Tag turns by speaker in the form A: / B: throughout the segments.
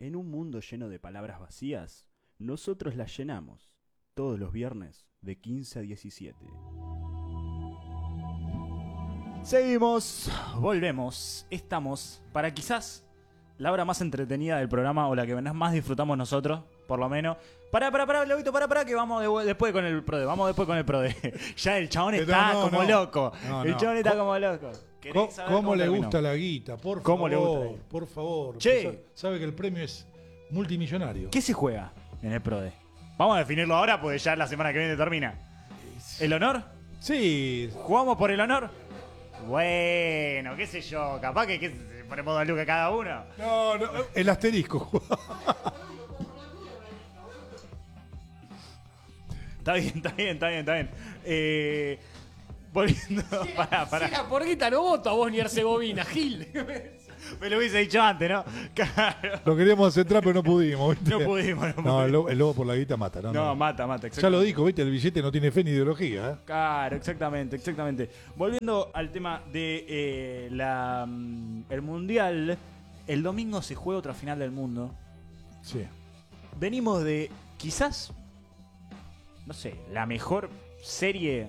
A: En un mundo lleno de palabras vacías, nosotros las llenamos. Todos los viernes, de 15 a 17. Seguimos, volvemos, estamos para quizás la hora más entretenida del programa o la que más disfrutamos nosotros, por lo menos. Pará, Lobito, pará, que vamos después con el PRODE, Ya el chabón está como loco. El chabón está como loco.
B: ¿Cómo le gusta la guita? Por favor, por favor.
A: Che.
B: Sabe que el premio es multimillonario.
A: ¿Qué se juega en el PRODE? Vamos a definirlo ahora porque ya la semana que viene termina. ¿El honor?
B: Sí.
A: ¿Jugamos por el honor? Bueno, qué sé yo, capaz que ponemos 2 lucas cada uno.
B: No, el asterisco.
A: Está bien. Volviendo, pará.
C: Si la porguita no voto a Bosnia y Herzegovina, Gil.
A: Me lo hubiese dicho antes, ¿no? Claro.
B: Lo queríamos centrar, pero no pudimos, ¿viste?
A: No pudimos.
B: No, el lobo por la guita mata, ¿no?
A: No, mata, exactamente.
B: Ya lo dijo, ¿viste? El billete no tiene fe ni ideología, ¿eh?
A: Claro, exactamente. Volviendo al tema de el Mundial, el domingo se juega otra final del mundo.
B: Sí.
A: Venimos de, quizás, no sé, la mejor serie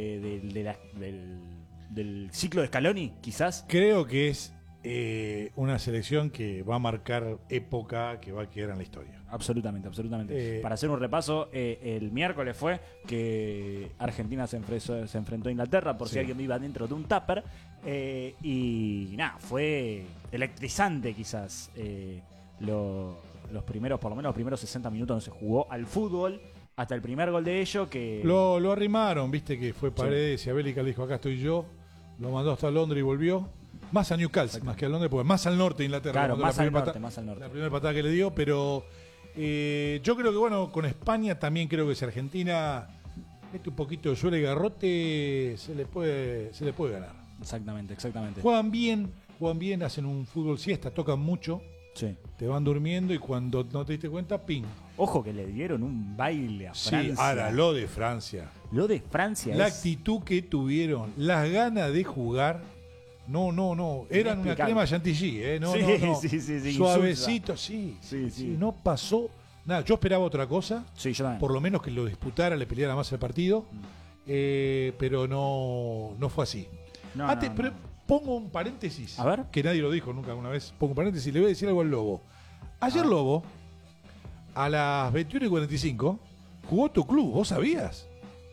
A: del ciclo de Scaloni, quizás.
B: Creo que es una selección que va a marcar época, que va a quedar en la historia.
A: Absolutamente. Para hacer un repaso, el miércoles fue que Argentina se enfrentó a Inglaterra, por si alguien viva dentro de un tupper, y nada, fue electrizante quizás los primeros, por lo menos los primeros 60 minutos donde se jugó al fútbol, hasta el primer gol de ellos que...
B: Lo arrimaron, viste que fue Paredes y Abélica le dijo, acá estoy yo, lo mandó hasta Londres y volvió. Más a Newcastle, más que a Londres, porque más al norte de Inglaterra.
A: Claro, más al norte.
B: La primera patada que le dio, pero yo creo que, bueno, con España también creo que si Argentina mete un poquito de suelo y garrote, se le puede ganar.
A: Exactamente.
B: Juegan bien, hacen un fútbol siesta, tocan mucho, te van durmiendo y cuando no te diste cuenta, ping.
A: Ojo que le dieron un baile a Francia.
B: Sí, ahora lo de Francia.
A: La
B: actitud que tuvieron, las ganas de jugar. No. Eran una crema chantilly, ¿eh? No.
A: Sí.
B: Suavecito, sí. No pasó nada. Yo esperaba otra cosa.
A: Sí, yo también.
B: Por lo menos que lo disputara, le peleara más el partido. Pero no fue así. Pero pongo un paréntesis.
A: A ver.
B: Que nadie lo dijo nunca alguna vez. Pongo un paréntesis y le voy a decir algo al Lobo. Ayer Lobo, a las 21:45, jugó tu club. ¿Vos sabías?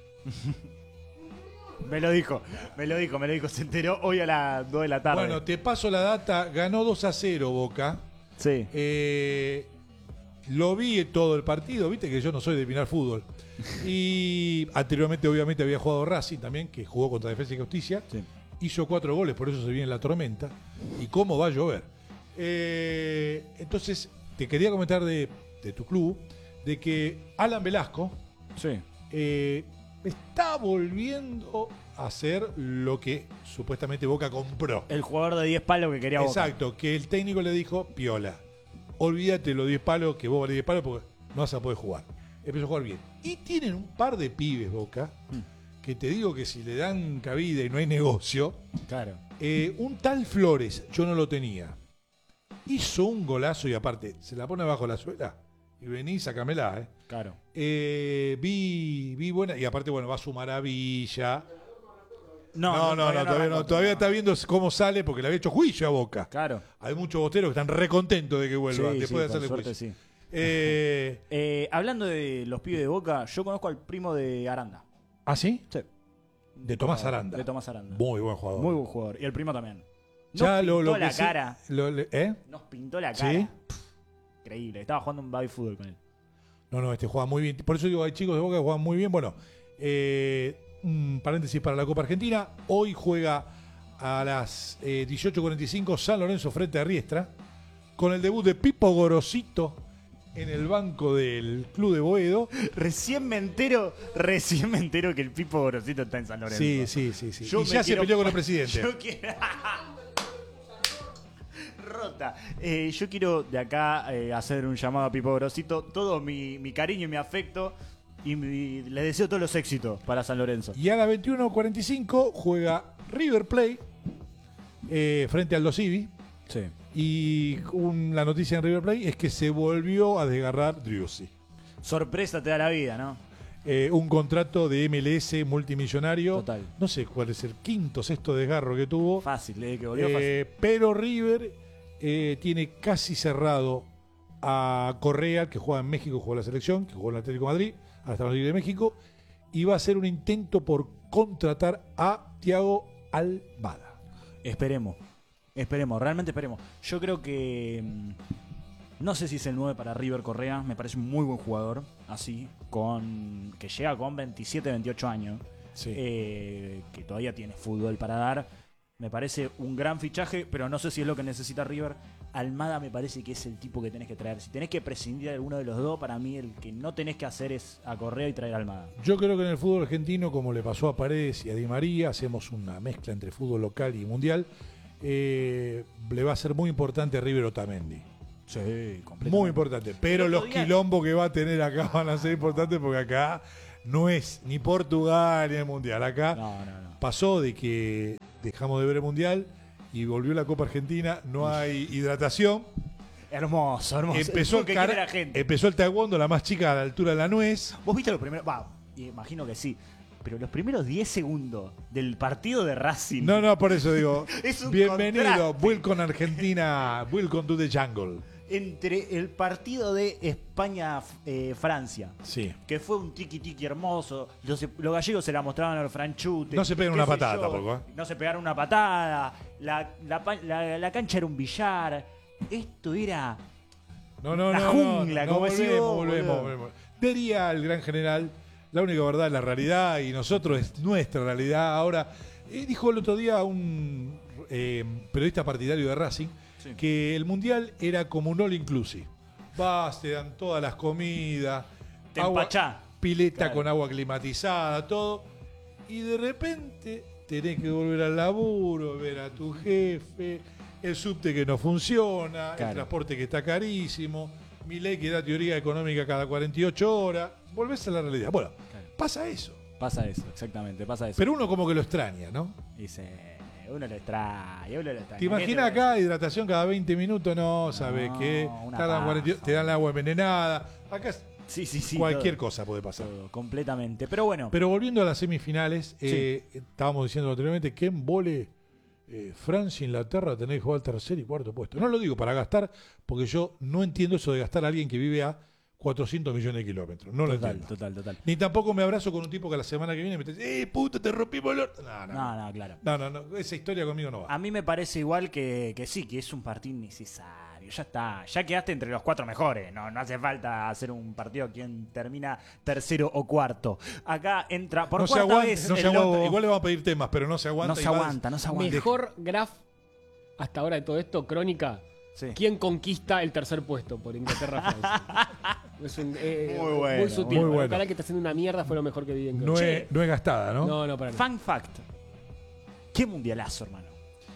A: Me lo dijo, se enteró hoy a las 2 de la tarde.
B: Bueno, te paso la data, ganó 2-0 Boca.
A: Sí.
B: Lo vi todo el partido, viste que yo no soy de mirar fútbol. Y anteriormente obviamente había jugado Racing también, que jugó contra Defensa y Justicia. Sí. Hizo 4 goles, por eso se viene la tormenta. ¿Y cómo va a llover? Entonces, te quería comentar de tu club, de que Alan Velasco está volviendo a hacer lo que supuestamente Boca compró.
A: El jugador de 10 palos que quería Boca.
B: Exacto, que el técnico le dijo, piola, olvídate los 10 palos, que vos valés 10 palos porque no vas a poder jugar. Empezó a jugar bien. Y tienen un par de pibes, Boca, que te digo que si le dan cabida y no hay negocio,
A: claro.
B: Un tal Flores, yo no lo tenía, hizo un golazo y aparte, se la pone bajo la suela y vení, sacamela,
A: Claro.
B: Vi buena, y aparte, bueno, va a sumar a Villa.
A: No,
B: todavía está viendo cómo sale porque le había hecho juicio a Boca.
A: Claro.
B: Hay muchos bosteros que están recontentos de que vuelva, después de hacerle
A: suerte,
B: juicio.
A: Sí. Hablando de los pibes de Boca, yo conozco al primo de Aranda.
B: ¿Ah, sí?
A: Sí.
B: De Tomás Aranda. Muy buen jugador.
A: Muy buen jugador. Y el primo también.
B: Ya
A: Nos pintó la
B: que
A: cara.
B: Nos
A: pintó la cara.
B: ¿Sí?
A: Increíble. Estaba jugando un baby fútbol con él.
B: No, juega muy bien. Por eso digo, hay chicos de Boca que juegan muy bien. Bueno, un paréntesis para la Copa Argentina. Hoy juega a las 18:45 San Lorenzo frente a Riestra, con el debut de Pipo Gorosito en el banco del club de Boedo.
A: Recién me entero que el Pipo Gorosito está en San Lorenzo.
B: Sí. Y ya se peleó con el presidente.
A: Rota. Yo quiero de acá hacer un llamado a Pipo Gorosito. Todo mi cariño y mi afecto. Y les deseo todos los éxitos para San Lorenzo.
B: Y a las 21:45 juega River Plate frente al Aldo Civi.
A: Sí.
B: Y la noticia en River Plate es que se volvió a desgarrar Driussi.
A: Sorpresa te da la vida, ¿no?
B: Un contrato de MLS multimillonario.
A: Total.
B: No sé cuál es el quinto, sexto desgarro que tuvo.
A: Fácil, que volvió fácil.
B: Pero River tiene casi cerrado a Correa, que juega en México, juega en la selección, que juega en el Atlético de Madrid, ahora está en la Liga de México, y va a hacer un intento por contratar a Thiago Almada.
A: Esperemos, realmente esperemos. Yo creo que no sé si es el 9 para River Correa, me parece un muy buen jugador, así, que llega con 27, 28 años,
B: Sí.
A: que todavía tiene fútbol para dar. Me parece un gran fichaje, pero no sé si es lo que necesita River. Almada me parece que es el tipo que tenés que traer. Si tenés que prescindir de alguno de los dos, para mí el que no tenés que hacer es a Correa y traer a Almada.
B: Yo creo que en el fútbol argentino, como le pasó a Paredes y a Di María, hacemos una mezcla entre fútbol local y mundial. Le va a ser muy importante a River Otamendi.
A: Sí, completamente.
B: Muy importante. Pero los quilombos que va a tener acá van a ser importantes porque acá no es ni Portugal ni el mundial. Acá
A: No.
B: pasó de que dejamos de ver el mundial y volvió la Copa Argentina, no hay hidratación.
A: Hermoso.
B: Empezó el taekwondo, la más chica a la altura de la nuez.
A: ¿Vos viste los primeros? Imagino que sí. Pero los primeros 10 segundos del partido de Racing.
B: No, por eso digo.
A: Es un
B: bienvenido,
A: contraste.
B: Welcome Argentina, welcome to the jungle.
A: Entre el partido de España-Francia,
B: Sí.
A: que fue un tiki-tiki hermoso, los gallegos se la mostraban al franchute.
B: No se pegan una patada tampoco, ¿eh?
A: No se pegaron una patada, la cancha era un billar, esto era...
B: La
A: jungla, como decís vos,
B: volvemos. Diría el gran general, la única verdad es la realidad y nosotros es nuestra realidad. Ahora, dijo el otro día un periodista partidario de Racing, sí, que el mundial era como un all inclusive. Vas, te dan todas las comidas,
A: te empachá,
B: pileta,
A: claro,
B: con agua climatizada, todo. Y de repente tenés que volver al laburo, ver a tu jefe, el subte que no funciona, claro, el transporte que está carísimo, Milei que da teoría económica cada 48 horas. Volvés a la realidad. Bueno, claro, pasa eso.
A: Pasa eso, exactamente, pasa eso.
B: Pero uno como que lo extraña, ¿no?
A: Dice... Uno lo extraña.
B: ¿Te imaginas acá hidratación cada 20 minutos? No, ¿sabes qué? Te dan el agua envenenada. Acá sí, cualquier
A: todo,
B: cosa puede pasar.
A: Todo, completamente. Pero bueno.
B: Pero volviendo a las semifinales,
A: sí,
B: estábamos diciendo anteriormente que en vole Francia e Inglaterra tenés que jugar al tercer y cuarto puesto. No lo digo para gastar, porque yo no entiendo eso de gastar a alguien que vive a 400 millones de kilómetros. No lo entiendo.
A: Total.
B: Ni tampoco me abrazo con un tipo que la semana que viene me dice, puta, te rompimos el orto.
A: No, claro.
B: No, esa historia conmigo no va.
A: A mí me parece igual que sí, que es un partido innecesario. Ya está. Ya quedaste entre los 4 mejores. No hace falta hacer un partido quien termina tercero o cuarto. Acá entra por cuarta vez.
B: No se aguanta. Igual le vamos a pedir temas, pero no se aguanta.
A: No se aguanta.
C: Mejor graph hasta ahora de todo esto, crónica. Sí. ¿Quién conquista el tercer puesto por Inglaterra-Francia? Es
A: muy bueno.
C: Muy sutil.
B: Muy bueno.
C: El canal que está haciendo una mierda fue lo mejor que vi en
B: no es gastada, ¿no?
C: No, para
A: nada. Fun fact. Qué mundialazo, hermano.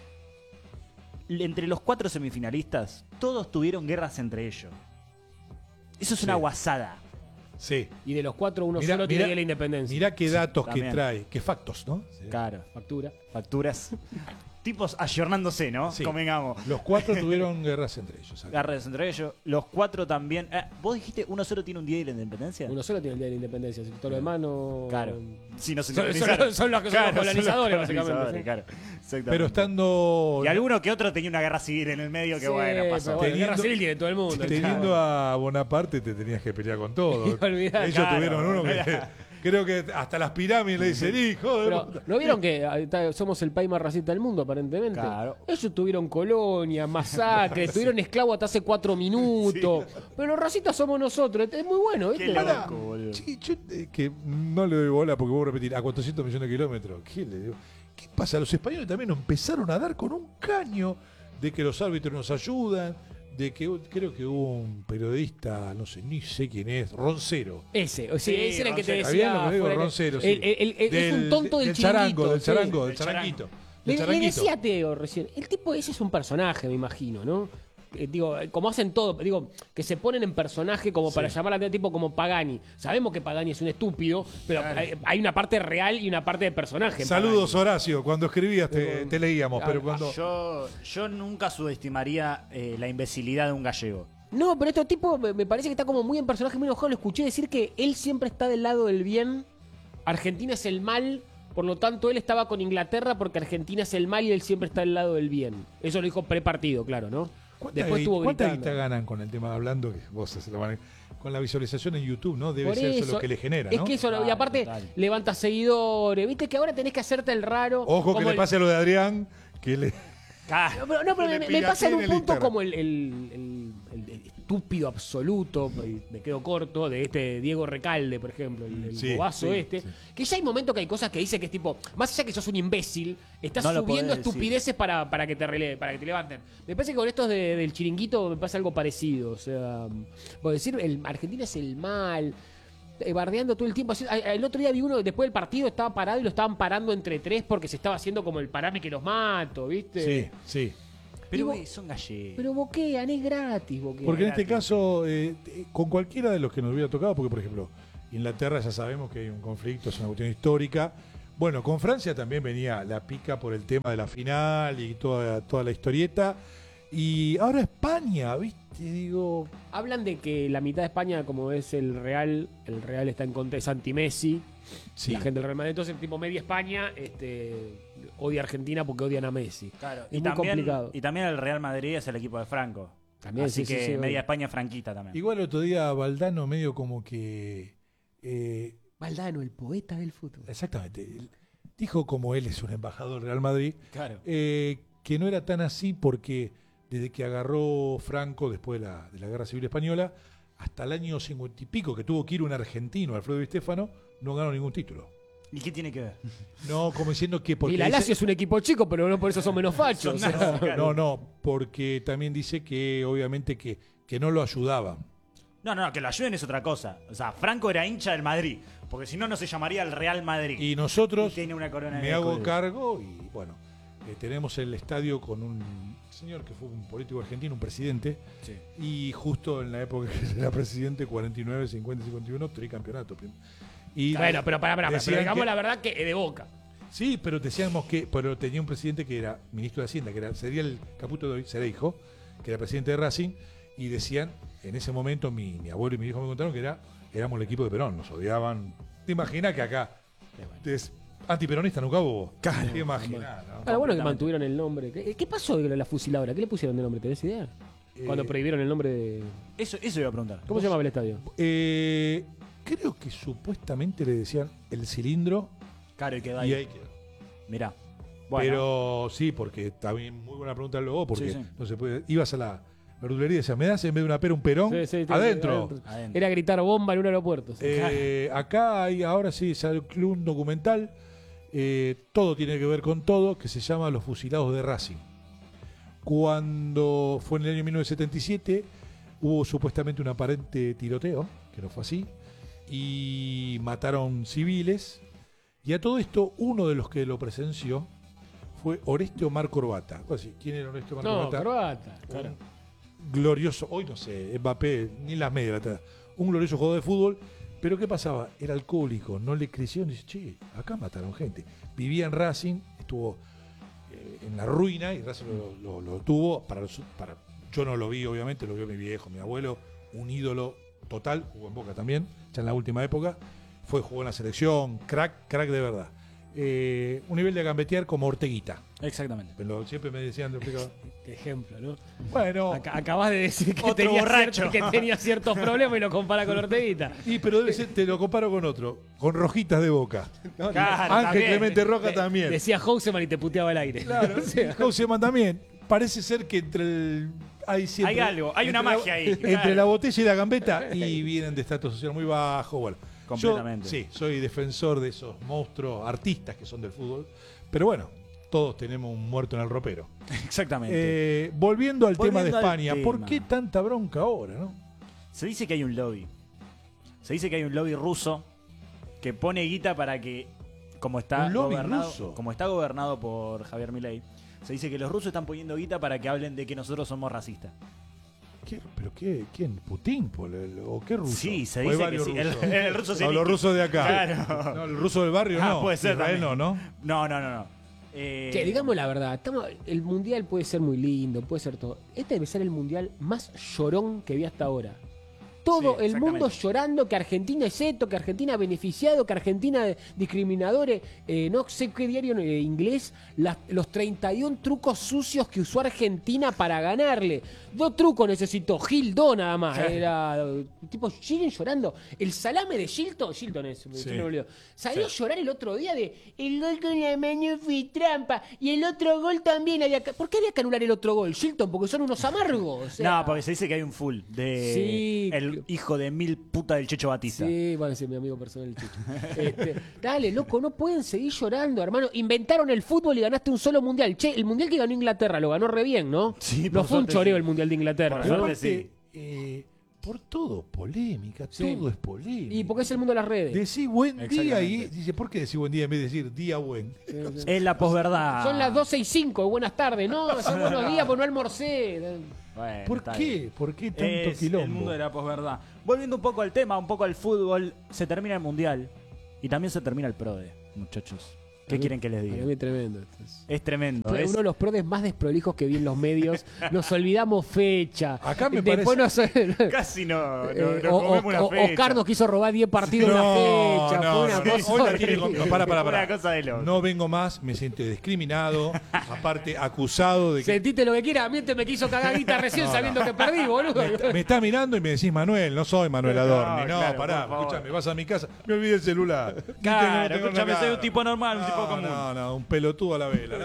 A: Entre los 4 semifinalistas, todos tuvieron guerras entre ellos. Eso es una guasada.
B: Sí.
C: Y de los 4, uno solo tiene la independencia.
B: Mirá qué datos
A: también
B: que trae. Qué factos, ¿no?
A: Sí. Claro.
C: Facturas.
A: Tipos ayornándose, ¿no?
B: Sí.
A: Convengamos.
B: Los 4 tuvieron guerras entre ellos.
A: Guerras entre ellos. Los 4 también. ¿Vos dijiste uno solo tiene un día de la independencia?
C: Uno solo tiene el día de la independencia. Si todo lo demás no.
A: Claro. Sí, no se
C: son los que son los colonizadores, básicamente.
A: Claro.
B: Pero estando.
A: Y alguno que otro tenía una guerra civil en el medio que bueno, pasó.
C: Bueno, guerra civil tiene todo el mundo.
B: Teniendo a Bonaparte te tenías que pelear con todo. Ellos tuvieron uno que. Creo que hasta las pirámides le dicen, hijo de...
C: Pero, ¿no vieron que somos el país más racista del mundo, aparentemente?
A: Claro.
C: Ellos tuvieron colonia, masacres, tuvieron esclavos hasta hace 4 minutos. Sí. Pero los racistas somos nosotros. Es muy bueno, ¿viste?
A: Qué loco, boludo.
B: Que no le doy bola porque voy a repetir, a 400 millones de kilómetros. ¿Qué pasa? Los españoles también empezaron a dar con un caño de que los árbitros nos ayudan, de que creo que hubo un periodista, no sé, ni sé quién es, Roncero.
C: Ese era el que te decía.
B: ¿Está bien lo que digo? Roncero, sí.
C: Es un tonto del chiringuito.
B: Del charanguito.
C: Le decía a Teo recién, el tipo ese es un personaje, me imagino, ¿no? digo, como hacen todo, digo, que se ponen en personaje como para llamar a la atención, tipo como Pagani. Sabemos que Pagani es un estúpido, pero hay una parte real y una parte de personaje.
B: Saludos, Horacio. Cuando escribías te leíamos, pero cuando...
A: Yo nunca subestimaría la imbecilidad de un gallego.
C: No, pero este tipo me parece que está como muy en personaje, muy enojado. Lo escuché decir que él siempre está del lado del bien. Argentina es el mal, por lo tanto él estaba con Inglaterra porque Argentina es el mal y él siempre está del lado del bien. Eso lo dijo prepartido, claro, ¿no?
B: ¿Cuánta guita ganan con el tema hablando que vos se lo van con la visualización en YouTube, ¿no? Debe ser eso lo que le genera, ¿no?
C: Es que eso, y aparte levanta seguidores. Viste que ahora tenés que hacerte el raro.
B: Ojo que le pase lo de Adrián, que le...
C: No, pero me pasa en un punto como el estúpido absoluto, me quedo corto, de este Diego Recalde, por ejemplo, el bobazo que ya hay momentos que hay cosas que dice que es tipo, más allá que sos un imbécil, estás subiendo estupideces para que te levanten. Me parece que con estos del chiringuito me pasa algo parecido, o sea, por decir, Argentina es el mal, bardeando todo el tiempo. El otro día vi uno, después del partido estaba parado y lo estaban parando entre tres porque se estaba haciendo como el parame que los mato, ¿viste?
B: Sí.
A: Pero son gallegos.
C: Pero boquean, es gratis boquean.
B: Porque en este caso, con cualquiera de los que nos hubiera tocado, porque por ejemplo, Inglaterra ya sabemos que hay un conflicto, es una cuestión histórica. Bueno, con Francia también venía la pica por el tema de la final y toda la historieta. Y ahora España, ¿viste? Digo...
C: Hablan de que la mitad de España, como es el Real está en contra, es anti-Messi. Sí. La gente del Real Madrid, entonces tipo media España odia a Argentina porque odian a Messi.
A: Claro,
C: es muy complicado.
A: Y también el Real Madrid es el equipo de Franco.
C: También,
A: así que media España franquita también.
B: Igual el otro día Valdano medio como que...
C: Valdano, el poeta del fútbol.
B: Exactamente. Dijo, como él es un embajador del Real Madrid,
A: claro.
B: Que no era tan así porque desde que agarró Franco después de la Guerra Civil Española hasta el año 50 y pico, que tuvo que ir un argentino, Alfredo Di Stéfano, no ganó ningún título.
A: ¿Y qué tiene que ver?
B: No, como diciendo que... Porque
C: y la Lazio es un equipo chico, pero no por eso son menos fachos.
B: No, porque también dice que obviamente que no lo ayudaban.
A: No, que lo ayuden es otra cosa. O sea, Franco era hincha del Madrid, porque si no, no se llamaría el Real Madrid.
B: Y nosotros
A: tiene una corona
B: me hago cargo y bueno, tenemos el estadio con un señor que fue un político argentino, un presidente, y justo en la época que era presidente, 49, 50, 51, tricampeonato. Y
C: bueno, pero pero digamos la verdad que es de Boca.
B: Sí, pero decíamos pero tenía un presidente que era ministro de Hacienda, sería el Caputo de hoy, Cereijo, que era presidente de Racing, y decían, en ese momento mi abuelo y mi hijo me contaron que éramos el equipo de Perón, nos odiaban. ¿Te imaginas que acá antiperonista nunca hubo?
C: Claro.
B: ¿Te imaginas? ¿No?
C: Pero bueno que mantuvieron el nombre. ¿Qué pasó de la fusiladora? ¿Qué le pusieron de nombre? ¿Tenés idea? Cuando prohibieron el nombre de...
A: Eso iba a preguntar.
C: ¿Cómo se llamaba el estadio?
B: Creo que supuestamente le decían el cilindro.
A: Claro, y quedó
B: ahí.
A: Y ahí quedó. Mirá.
B: Bueno. Pero sí, porque también muy buena pregunta luego, porque no se puede. Ibas a la verdulería y decías, ¿me das en vez de una pera un perón? Adentro.
C: Era gritar bomba en un aeropuerto.
B: Acá ahora sí salió un documental, todo tiene que ver con todo, que se llama Los Fusilados de Racing. Cuando fue en el año 1977, hubo supuestamente un aparente tiroteo, que no fue así, y mataron civiles. Y a todo esto, uno de los que lo presenció fue Oreste Omar Corbata. ¿Quién era Oreste Omar Corbata?
C: Corbata, claro.
B: Glorioso, hoy no sé, Mbappé, ni las medias, un glorioso jugador de fútbol. Pero ¿qué pasaba? Era alcohólico, no le creció, dice, che, acá mataron gente. Vivía en Racing, estuvo en la ruina y Racing lo tuvo. Yo no lo vi, obviamente, lo vio mi viejo, mi abuelo, un ídolo total, jugó en Boca también, ya en la última época. Jugó en la selección, crack de verdad. Un nivel de gambetear como Orteguita.
A: Exactamente.
B: Pero siempre me decían...
C: Qué ejemplo, ¿no?
B: Bueno...
C: Acabas de decir que tenía ciertos problemas y lo compara con Orteguita.
B: Y pero debe ser, te lo comparo con otro, con Rojitas de Boca.
C: Claro,
B: Ángel también. Clemente Roja también.
C: Decía Houseman y te puteaba el aire.
B: Claro, Houseman también. Parece ser que entre
A: hay algo, hay una magia ahí.
B: Entre la botella y la gambeta, y vienen de estatus social muy bajo, bueno.
A: Completamente.
B: Yo, soy defensor de esos monstruos artistas que son del fútbol, pero bueno, todos tenemos un muerto en el ropero.
A: Exactamente.
B: Volviendo al tema de España, ¿por qué tanta bronca ahora, no?
A: Se dice que hay un lobby. Se dice que hay un lobby ruso que pone guita para que, como está gobernado por Javier Milei, se dice que los rusos están poniendo guita para que hablen de que nosotros somos racistas.
B: ¿Quién? ¿Putin? ¿O qué ruso?
A: Sí, se
B: ¿O hay
A: dice que
B: varios
A: sí.
B: rusos?
A: El ruso sí.
B: No, los rusos de acá.
A: Claro.
B: No, el ruso del barrio no.
A: Puede ser
B: Israel
A: también.
B: no.
A: No.
C: Che, digamos la verdad, el mundial puede ser muy lindo, puede ser todo. Este debe ser el mundial más llorón que vi hasta ahora. Todo
A: Sí,
C: el mundo
A: exactamente.
C: llorando que Argentina es esto, que Argentina ha beneficiado, que Argentina discriminadores. No sé qué diario inglés, los 31 trucos sucios que usó Argentina para ganarle. 2 trucos necesitó, Gildo nada más. Era tipo, siguen llorando. El salame de Shilton es,
B: Sí.
C: yo me olvido. Salió a llorar el otro día de el gol con la mano fue trampa y el otro gol también había ¿Por qué había que anular el otro gol, Shilton? Porque son unos amargos. O sea,
A: No, porque se dice que hay un full de
C: Sí.
A: el hijo de 1000 puta del Checho Batista.
C: Sí, bueno, sí, mi amigo personal, el Chicho. Dale, loco, no pueden seguir llorando, hermano. Inventaron el fútbol y ganaste un solo mundial. Che, el mundial que ganó Inglaterra lo ganó re bien, ¿no?
A: Sí,
C: no
A: por
C: fue un
A: suerte,
C: choreo
A: sí.
C: el mundial de Inglaterra,
A: Por
C: ¿no?
A: suerte,
B: Aparte, por todo, polémica,
C: Sí.
B: todo es polémica.
C: Y porque es el mundo de las redes.
B: Decís buen día
A: Exactamente.
B: y dice, ¿por qué decís buen día en vez de decir día buen?
A: Es la posverdad.
C: Son las 12:05, buenas tardes. No, son buenos días, pues no almorcé.
A: Bueno,
B: ¿Por
A: está
B: qué?
A: bien.
B: ¿Por qué tanto
A: Es
B: quilombo?
A: el mundo de la posverdad. Volviendo un poco al tema, un poco al fútbol, se termina el mundial y también se termina el PRODE, muchachos. ¿Qué quieren que les
C: Para
A: diga?
C: mí tremendo.
A: Es tremendo.
C: Fue
A: es-
C: uno de los prodes más desprolijos que vi en los medios. Nos olvidamos fecha.
B: Acá me
C: Después
A: Casi no
C: o-
A: comemos una
C: o-
A: fecha.
C: Oscar nos quiso robar 10 partidos en una fecha. Fue una cosa
B: Hoy la tiene
C: horrible.
B: con- Para.
A: Una cosa de loco.
B: No vengo más, me siento discriminado, aparte acusado de que...
C: Sentiste lo que quiera. A mí te me quiso cagar guita recién sabiendo que perdí, boludo.
B: Me está mirando y me decís Manuel, no soy Manuel Adorni. No,
A: claro,
B: pará,
A: por favor.
B: escúchame, vas a mi casa, me olvidé el celular.
A: Claro,
B: No tengo
A: escúchame,
B: nada.
A: soy un tipo normal, un tipo común.
B: No, un pelotudo a la vela.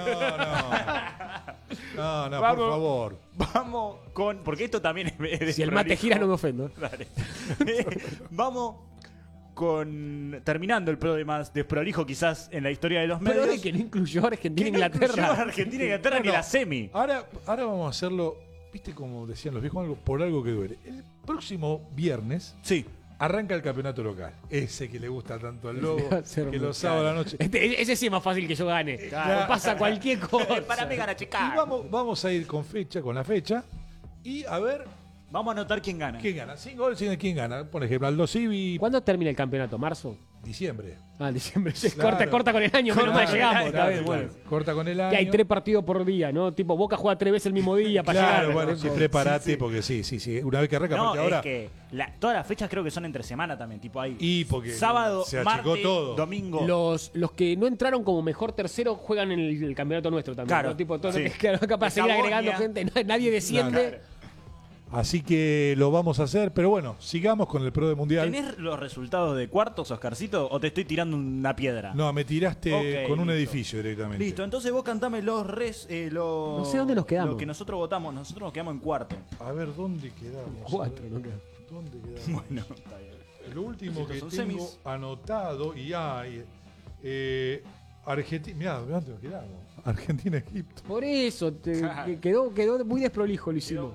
B: No, por
A: Vamos.
B: favor.
A: Vamos con. Porque esto también es.
C: Si el mate gira no me ofendo.
A: Dale. Vamos con. Terminando el pro de más desprolijo, quizás en la historia de los
C: Pero
A: medios.
C: de que no incluyó a Argentina e
A: Que no incluyó a
C: Inglaterra.
A: Argentina e Inglaterra ni
B: No,
A: la semi.
B: Ahora vamos a hacerlo, viste como decían los viejos, por algo que duele. El próximo viernes
A: Sí.
B: arranca el campeonato local. Ese que le gusta tanto al Lobo,
C: Va a ser
B: que
C: muy
B: los sábados a la noche.
C: Ese sí es más fácil que yo gane.
B: Claro.
C: Pasa cualquier cosa.
A: Para mí gana
B: Y
A: Chicago.
B: vamos a ir con la fecha, y a ver
A: Vamos a anotar quién gana.
B: quién gana. Sin gol, quién gana. Por ejemplo, Aldo Civi,
C: ¿Cuándo termina el campeonato? ¿Marzo?
B: diciembre.
C: Ah, diciembre.
B: Claro.
C: Corta con el año, menos mal
A: Claro,
C: llegamos.
A: claro,
C: Está bien,
A: claro.
C: bueno.
B: Corta con el año.
C: Que hay 3 partidos por día, ¿no? Tipo, Boca juega 3 veces el mismo día para
B: Claro,
C: llegar.
B: bueno,
C: ¿no?
B: sí, prepárate, porque sí. Una vez que arranca,
A: No,
B: porque
A: es
B: ahora.
A: que todas las fechas creo que son entre semana también. Tipo ahí.
B: Y porque
A: sábado,
B: se achicó
A: martes,
B: todo.
A: domingo.
C: Los que no entraron como mejor tercero juegan en el campeonato nuestro también.
A: Claro,
C: ¿no? Tipo, todo
A: sí.
C: claro, capaz de seguir
A: Sabonia.
C: agregando gente. Nadie desciende.
B: Claro. Así que lo vamos a hacer, pero bueno, sigamos con el Pro de Mundial.
A: ¿Tenés los resultados de cuartos, Oscarcito, o te estoy tirando una piedra?
B: No, me tiraste
A: Ok,
B: con un
A: listo.
B: edificio directamente.
A: Listo, entonces vos cantame los
C: No sé dónde nos quedamos.
A: Lo que nosotros votamos. Nosotros nos quedamos en cuarto.
B: A ver, ¿dónde quedamos?
C: 4,
B: A ver,
C: ¿no? Queda.
B: ¿Dónde quedamos?
A: Bueno, está bien.
B: Lo último que
A: Son
B: tengo
A: semis.
B: anotado y hay Argentina, mirá, ¿dónde nos quedamos? Argentina-Egipto.
C: Por eso,
A: Claro.
C: quedó muy desprolijo lo hicimos.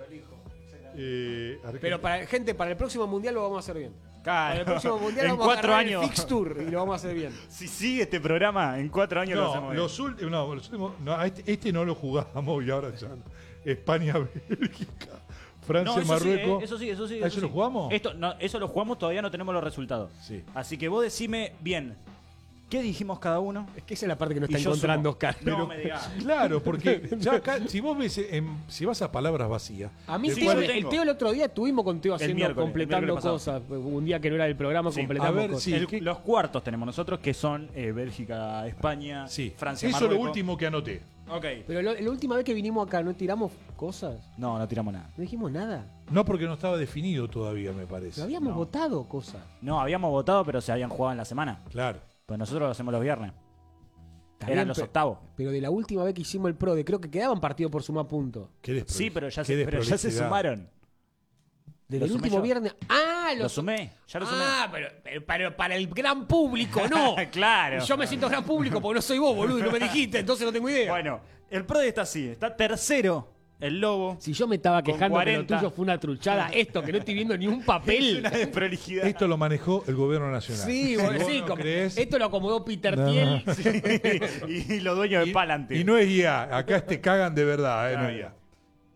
C: Pero para el próximo mundial lo vamos a hacer bien. Para el próximo mundial
A: en
C: vamos a
A: 4
C: agarrar
A: años.
C: el fixture y lo vamos a hacer bien.
A: Si sigue este programa, en 4 años lo hacemos
B: No,
A: bien.
B: los últimos, no, este no lo jugamos y ahora ya. España-Bélgica,
A: No,
B: Francia-Marruecos.
A: eso sí, eso sí.
B: ¿Eso lo jugamos?
A: Eso lo jugamos, todavía no tenemos los resultados.
B: Sí.
A: Así que vos decime bien, ¿qué dijimos cada uno?
C: Es que esa es la parte que no
A: Y
C: está
A: yo
C: encontrando
A: sumo.
C: Oscar.
A: No me digas.
B: Claro, porque ya acá, si vos ves, si vas a palabras vacías,
C: A mí
A: Sí,
C: Teo,
A: yo
C: el
A: tengo.
C: Teo el otro día estuvimos con Teo haciendo,
A: miércoles,
C: completando
A: el miércoles
C: cosas. Un día que no era del programa,
A: Sí,
C: completamos
B: a ver,
C: cosas.
B: sí. ¿qué?
A: Los cuartos tenemos nosotros, que son Bélgica, España,
B: sí,
A: Francia,
B: eso es lo
A: Marruecos.
B: último que anoté.
A: Ok.
C: Pero la última vez que vinimos acá, ¿no tiramos cosas?
A: No, no tiramos nada.
C: No dijimos nada.
B: No porque no estaba definido todavía, me parece.
C: Pero habíamos
A: No.
C: votado cosas.
A: No, habíamos votado, pero se habían jugado en la semana.
B: Claro.
A: Pues nosotros lo hacemos los viernes.
C: Está
A: Eran
C: bien,
A: los
C: pe-
A: octavos.
C: Pero de la última vez que hicimos el PRODE, creo que quedaban partidos por sumar puntos.
B: Qué
A: Sí, pero ya,
B: qué
A: pero ya se
B: desprolijidad.
A: sumaron.
C: Desde el
A: Lo sumé
C: último
A: yo.
C: viernes. ¡Ah!
A: Lo sumé, ya lo sumé.
C: Ah, pero para el gran público, no.
A: Claro.
C: Yo me siento gran público porque no soy vos, boludo, y no me dijiste, entonces no tengo idea.
A: Bueno, el PRODE está así. Está tercero el Lobo.
C: Si yo me estaba
A: Con
C: quejando que lo
A: 40.
C: tuyo fue una truchada, esto que no estoy viendo ni un
A: Es
C: papel.
A: una desprolijidad.
B: Esto lo manejó el gobierno nacional.
C: Sí,
B: ¿Vos
C: bueno, sí,
B: no
C: como-
B: creés?
C: esto lo acomodó Peter
B: No,
C: Thiel.
A: y los dueños de Palantir.
B: Y no es IA, acá te cagan de verdad, no es IA.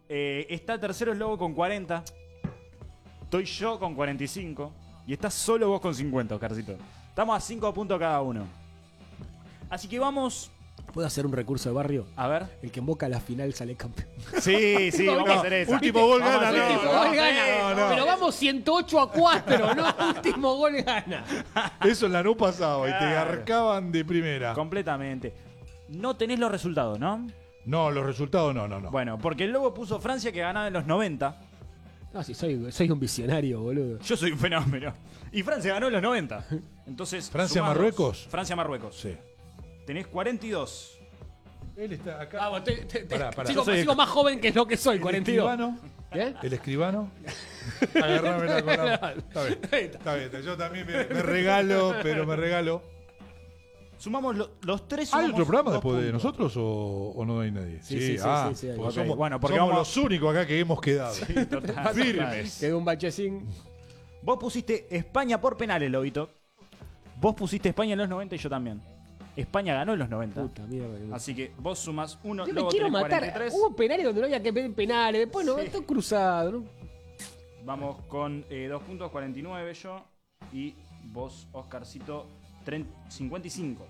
A: Está tercero el Lobo con 40. Estoy yo con 45. Y estás solo vos con 50, Oscarcito. Estamos a 5 puntos cada uno. Así que vamos...
C: ¿Puedo hacer un recurso de barrio?
A: A ver.
C: El que invoca a la final sale campeón.
A: Sí, vamos a hacer eso.
B: Último gol gana,
C: Último gol gana.
B: no.
C: Pero vamos 108-4, ¿no? Último gol gana.
B: Eso en la no pasaba y te
A: Claro.
B: garcaban de primera.
A: Completamente. No tenés los resultados, ¿no?
B: No, los resultados no.
A: Bueno, porque el Lobo puso Francia que ganaba en los 90.
C: No, si soy un visionario, boludo.
A: Yo soy un fenómeno. Y Francia ganó en los 90. Entonces,
B: ¿Francia-Marruecos?
A: Francia-Marruecos.
B: Sí.
A: Tenés 42.
B: Él está acá.
C: Vamos,
B: Pará.
C: sigo más joven que lo que soy,
B: El
C: 42.
B: escribano.
C: ¿Eh?
B: El escribano. Agarrámela con la... Está bien. Yo también me regalo, pero me regalo.
A: Sumamos los tres.
B: ¿Hay
A: sumamos
B: otro programa
A: 2
B: después de
A: puntos.
B: nosotros o no hay nadie?
C: Sí,
B: sí,
C: hay.
B: porque
A: Ok,
B: somos,
A: bueno, porque
B: somos
A: vamos-
B: los únicos acá que hemos quedado.
A: Total.
B: Firmes.
C: Quedó un bachecín.
A: Vos pusiste España por penales, Lobito. Vos pusiste España en los 90 y yo también. España ganó en los 90.
C: Puta mierda.
A: Así que vos sumas 1,
C: Yo me
A: Lobo
C: quiero
A: tenés
C: matar.
A: 43.
C: Hubo penales donde no había que ver penales. Después no, esto cruzado, ¿no?
A: Vamos con 2 puntos, 49 yo. Y vos, Oscarcito, 55.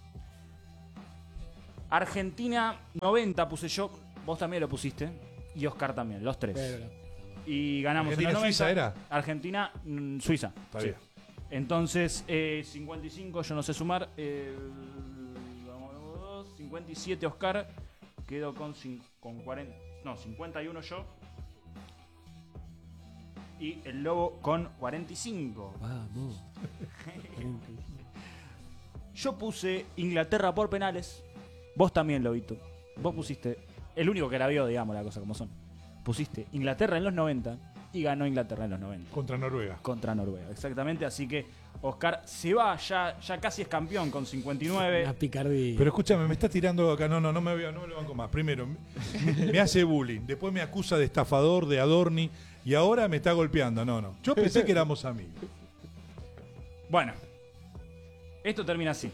A: Argentina 90 puse yo. Vos también lo pusiste. Y Oscar también, los tres.
C: Pero,
A: Y ganamos.
B: ¿Argentina,
A: en los 90.
B: Suiza era?
A: Argentina, Suiza.
B: Está
A: Sí.
B: bien.
A: Entonces, 55, yo no sé sumar. Vamos, 57 Oscar. Quedo con 40. No, 51 yo. Y el Lobo con 45.
C: vamos.
A: Yo puse Inglaterra por penales. Vos también, Lobito. Vos pusiste. El único que la vio, digamos, la cosa como son. Pusiste Inglaterra en los 90 y ganó Inglaterra en los 90.
B: Contra Noruega.
A: Contra Noruega, exactamente. Así que Oscar se va, ya casi es campeón con 59.
C: Una picardía.
B: Pero escúchame, me está tirando acá. No me lo banco más. Primero, me hace bullying. Después me acusa de estafador, de Adorni. Y ahora me está golpeando. No. Yo pensé que éramos amigos.
A: Bueno, esto termina así.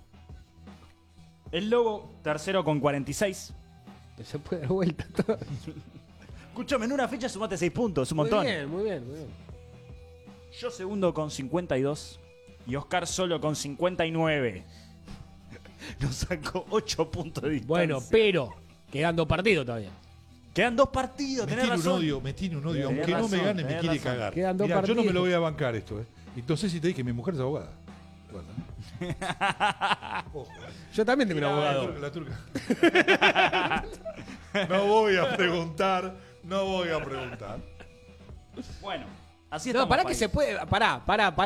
A: El Lobo, tercero con 46.
C: Se puede dar vuelta todo.
A: Escúchame, en una fecha sumate 6 puntos, un montón.
C: Muy bien.
A: Yo segundo con 52 y Oscar solo con 59. Nos sacó 8 puntos de distancia.
C: Bueno, pero quedan 2 partidos todavía.
A: Quedan 2 partidos,
B: Me
A: tenés
B: tiene
A: razón.
B: me tiene un odio.
A: Tenés
B: Aunque no me
A: razón,
B: gane, me
A: tenés
B: quiere
A: razón.
B: cagar.
C: Quedan 2
B: Mirá, yo no
C: partidos.
B: me lo voy a bancar esto. Y entonces si te dije que mi mujer es abogada. Guarda. Ojo.
C: Yo también tengo un abogado.
B: La turca. No voy a preguntar.
A: Bueno, así
C: No,
A: estamos.
C: pará que
A: país.
C: se puede. Pará.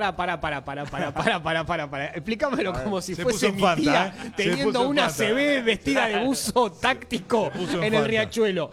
C: Explícamelo como si
B: Se
C: fuese
B: puso
C: mi
B: Fanta,
C: tía
B: ¿eh? Se
C: teniendo
B: puso
C: una
B: Fanta.
C: CB vestida de buzo táctico
B: puso
C: en el
B: Fanta.
C: Riachuelo.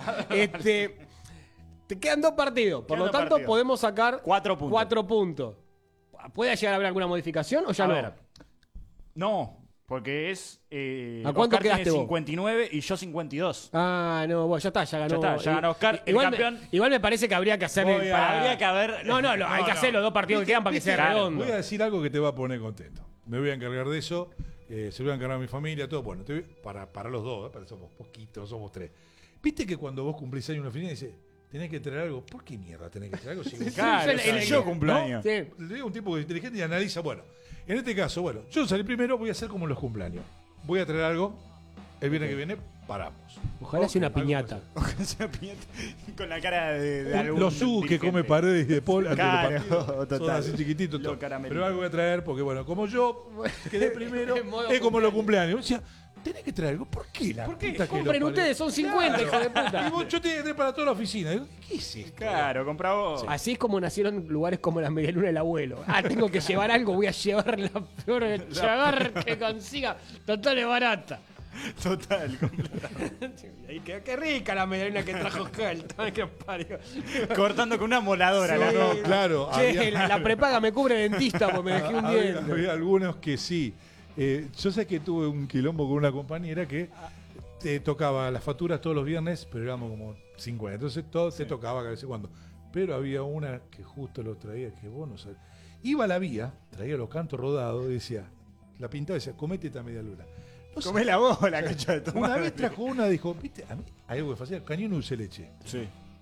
C: Te quedan 2 partidos. Por
A: Quedan
C: lo
A: dos
C: tanto,
A: partidos.
C: podemos sacar
A: 4 puntos.
C: 4 puntos. ¿Puede llegar a haber alguna modificación o ya
A: A
C: no?
A: ver. No, porque es.
C: ¿A cuánto
A: Oscar tiene
C: quedaste vos?
A: 59 y yo 52.
C: Ah, no, bueno, ya está, ya ganó.
A: Ya ganó Oscar, el
C: igual,
A: campeón.
C: igual me parece que habría que hacer.
A: Habría que haber.
C: No, hay que hacer los 2 partidos que quedan para que sea
A: Claro.
C: redondo.
B: Voy a decir algo que te va a poner contento. Me voy a encargar de eso. Se lo voy a encargar a mi familia, todo. Bueno, para los dos, para somos poquitos, somos 3. Viste que cuando vos cumplís años en una final dice, tenés que traer algo. ¿Por qué mierda tenés que traer algo? Si
A: Claro,
C: Sí,
A: el yo cumpleaños.
C: Sí.
B: Le digo a un tipo que es inteligente y analiza, bueno, en este caso, bueno, yo salí primero, voy a hacer como los cumpleaños. Voy a traer algo, el viernes que viene, paramos.
C: Ojalá sea una
B: Algo
C: piñata.
A: Con la cara de algún
B: Los que
A: dirigente.
B: come paredes de Paul antes
A: Claro,
B: del partido. Son
A: total.
B: así chiquititos.
A: Los
B: todo.
A: caramelitos.
B: Pero algo voy a traer porque, bueno, como yo quedé primero,
C: En modo
B: es como los cumpleaños. Yo decía, tenés que traer algo. ¿Por qué?
A: ¿Por qué?
B: puta que
C: Compren
B: lo parió?
C: ustedes, son 50, hijo de puta.
B: Y vos, yo tenía que traer para toda la oficina. Digo, ¿qué es esto?
A: Claro, compra vos.
C: Así es como nacieron lugares como la medialuna del abuelo. Tengo que llevar algo, voy a llevar la peor chavar que consiga. Total es barata.
A: Total.
C: Y qué rica la medialuna que trajo Kelton. Que parió.
A: Cortando con una moladora.
C: Sí.
A: la
B: No, claro.
C: Che, la prepaga me cubre dentista porque me dejé un diente.
B: había algunos que sí. Yo sé que tuve un quilombo con una compañera que te tocaba las facturas todos los viernes, pero éramos como 50. Entonces todo te tocaba cada vez en cuando. Pero había una que justo lo traía, que vos no sabés. Iba a la vía, traía los cantos rodados y decía, la pintaba y decía, comete esta media luna. No sé,
A: Comé la bola, cacho de tu
B: una
A: madre.
B: vez trajo una, dijo, viste, a mí hay algo que hacía, cañón dulce de leche.
A: Sí.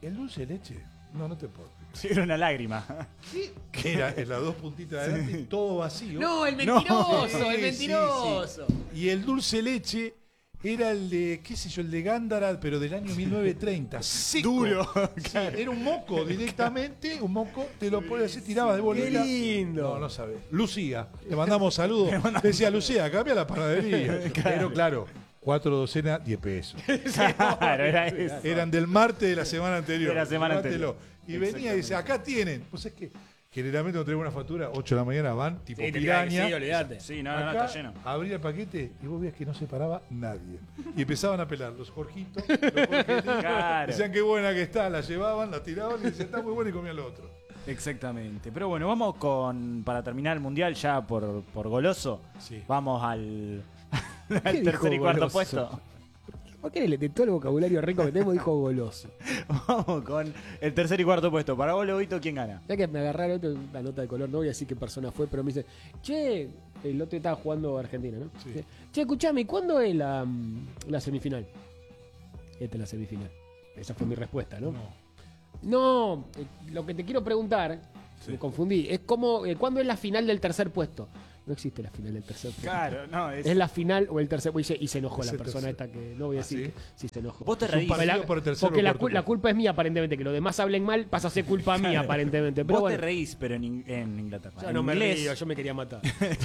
B: ¿El dulce de leche? No, no te puedo.
A: Sí, era una lágrima.
B: Que era en las dos puntitas de adelante, todo vacío.
C: No, el mentiroso,
B: Sí,
C: el mentiroso.
B: sí. Y el dulce leche era el de, qué sé yo, el de Gándara, pero del año 1930. Seco.
A: Duro.
B: Sí, era un moco directamente, un moco, te lo pones así, tirabas de bolita.
C: Qué lindo.
B: No, no sabes. Lucía, le mandamos saludos. Decía, Lucía, cambia la panadería. Pero claro, 4 docenas, 10 pesos.
A: Claro, era eso.
B: Eran del martes de la semana anterior.
A: De la semana
B: Llévatelo.
A: anterior.
B: Y venía y dice, acá tienen. Pues es que generalmente no tenemos una factura, 8 de la mañana van, tipo
C: Sí,
B: piraña.
C: sí, olvidate.
A: Sí, no,
B: Acá,
A: está lleno.
B: abría el paquete y vos veías que no se paraba nadie. Y empezaban a pelar los Jorgitos, los Jorgelitos.
A: Claro.
B: Decían qué buena que está, la llevaban, la tiraban y decían, está muy buena y comían lo otro.
A: Exactamente. Pero bueno, vamos para terminar el mundial ya por goloso.
B: Sí.
A: Vamos al
C: ¿Qué
A: tercer y
C: dijo
A: cuarto
C: goloso?
A: puesto.
C: ¿Por qué de todo el vocabulario rico que tenemos dijo goloso?
A: Vamos con el tercer y cuarto puesto. Para vos, Lobito, ¿quién gana?
C: Ya que me agarraron la nota de color, no voy a decir qué persona fue, pero me dice, che, el otro estaba jugando Argentina, ¿no?
B: Sí.
C: Che, escuchame, ¿cuándo es la semifinal? Esta es la semifinal. Esa fue mi respuesta, ¿no? No, lo que te quiero preguntar, me confundí, es ¿cuándo es la final del tercer puesto? No existe la final del tercer puesto.
A: Claro, no,
C: Es la final o el tercer puesto. Y se enojó
B: Es
C: la
B: el
C: persona
B: tercer.
C: esta que no voy a decir
B: ¿sí?
C: que sí se enojó.
A: Vos te
B: Es un
A: reís.
B: partido por el tercer
C: Porque
B: o cuarto
C: la culpa es mía, aparentemente. Que los demás hablen mal pasa a ser culpa mía, aparentemente. Pero
A: Vos te
C: bueno,
A: reís, pero en Inglaterra.
C: yo
A: En
C: no me
A: inglés,
C: río, yo me quería matar.